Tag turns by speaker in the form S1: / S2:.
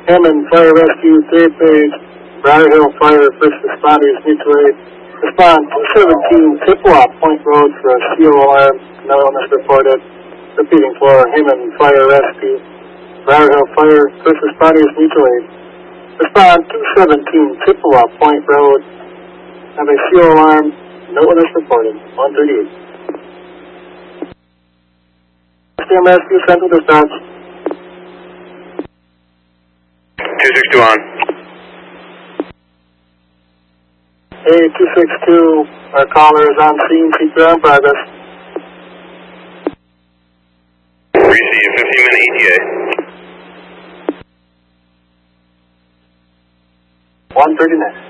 S1: Hammond Fire Rescue, 3rd phase, Briar Hill Fire, first responders, mutual aid. Respond 217, Chippewa Point Road for a CO alarm, no illness reported. Repeating for Hammond Fire Rescue, Briar Hill Fire, first responders, mutual aid. Respond 217, Chippewa Point Road, have a CO alarm, no illness reported, 138. SDM Rescue, Central Dispatch.
S2: 262 on.
S1: Hey, 262, our caller is on scene, CPR in progress.
S2: Receive 15-minute ETA.
S1: 139.